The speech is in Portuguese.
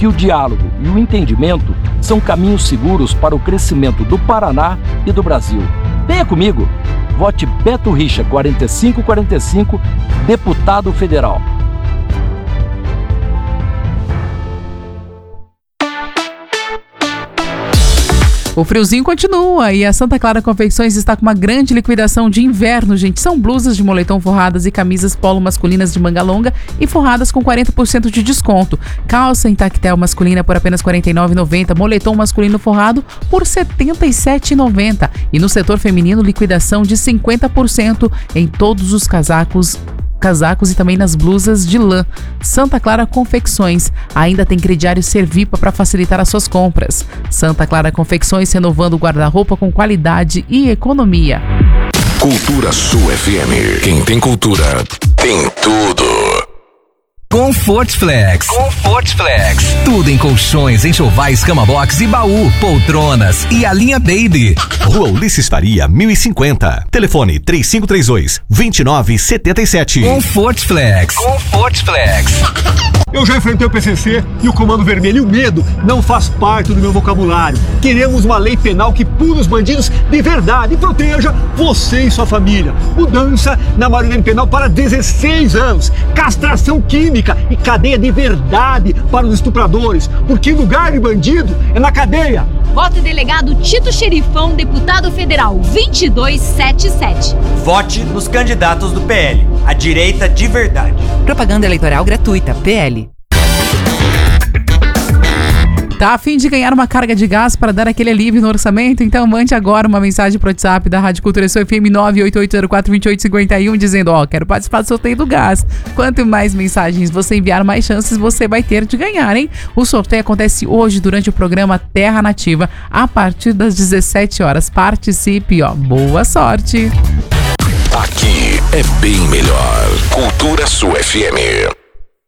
que o diálogo e o entendimento são caminhos seguros para o crescimento do Paraná e do Brasil. Venha comigo, vote Beto Richa 4545, deputado federal. O friozinho continua e a Santa Clara Confecções está com uma grande liquidação de inverno, gente. São blusas de moletom forradas e camisas polo masculinas de manga longa e forradas com 40% de desconto. Calça em tactel masculina por apenas R$ 49,90. Moletom masculino forrado por R$ 77,90. E no setor feminino, liquidação de 50% em todos os casacos e também nas blusas de lã. Santa Clara Confecções. Ainda tem crediário Servipa para facilitar as suas compras. Santa Clara Confecções, renovando o guarda-roupa com qualidade e economia. Cultura Sul FM. Quem tem cultura, tem tudo. Comfort Flex. Tudo em colchões, enxovais, cama box e baú, poltronas e a linha Baby. Rua Ulisses Faria, 1050. Telefone 3532-2977. Comfort Flex. Eu já enfrentei o PCC e o Comando Vermelho, e o medo não faz parte do meu vocabulário. Queremos uma lei penal que pune os bandidos de verdade e proteja você e sua família. Mudança na maioria penal para 16 anos, castração química e cadeia de verdade para os estupradores, porque lugar de bandido é na cadeia. Vote delegado Tito Xerifão, deputado federal 2277. Vote nos candidatos do PL, a direita de verdade. Propaganda eleitoral gratuita, PL. Tá a fim de ganhar uma carga de gás para dar aquele alívio no orçamento? Então mande agora uma mensagem pro WhatsApp da Rádio Cultura Sul FM 988042851 dizendo, quero participar do sorteio do gás. Quanto mais mensagens você enviar, mais chances você vai ter de ganhar, hein? O sorteio acontece hoje durante o programa Terra Nativa, a partir das 17 horas. Participe, boa sorte! Aqui é bem melhor. Cultura Sul FM.